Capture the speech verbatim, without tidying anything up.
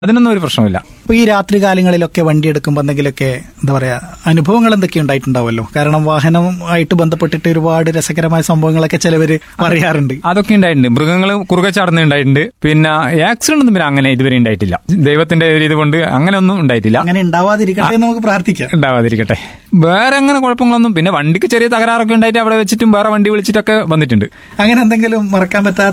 അതിനൊന്നും ഒരു പ്രശ്നമില്ല. അപ്പൊ ഈ രാത്രി കാലങ്ങളിലൊക്കെ വണ്ടി എടുക്കുമ്പോൾ എന്തെങ്കിലുമൊക്കെ എന്താ പറയാ അനുഭവങ്ങൾ എന്തൊക്കെ ഉണ്ടായിട്ടുണ്ടാവുമല്ലോ? കാരണം വാഹനവുമായിട്ട് ബന്ധപ്പെട്ടിട്ട് ഒരുപാട് രസകരമായ സംഭവങ്ങളൊക്കെ ചിലവര് പറയാറുണ്ട്. അതൊക്കെ ഉണ്ടായിട്ടുണ്ട്. മൃഗങ്ങൾ കുറുകെ ചാടുന്നുണ്ടായിട്ടുണ്ട്. പിന്നെ ആക്സിഡന്റ് ഒന്നും പിന്നെ അങ്ങനെ ഇതുവരെ ഉണ്ടായിട്ടില്ല. ദൈവത്തിന്റെ ഒരു ഇത് കൊണ്ട് അങ്ങനെ ഒന്നും ഉണ്ടായിട്ടില്ല. അങ്ങനെ ഉണ്ടാവാതിരിക്കട്ടെ എന്ന് നമുക്ക് പ്രാർത്ഥിക്കാം. ഉണ്ടാവാതിരിക്കട്ടെ. വേറെ അങ്ങനെ കുഴപ്പങ്ങളൊന്നും, പിന്നെ വണ്ടിക്ക് ചെറിയ തകരാറൊക്കെ ഉണ്ടായിട്ട് അവിടെ വെച്ചിട്ടും വേറെ വണ്ടി വിളിച്ചിട്ടൊക്കെ വന്നിട്ടുണ്ട്. അങ്ങനെ എന്തെങ്കിലും മറക്കാൻ പറ്റാത്ത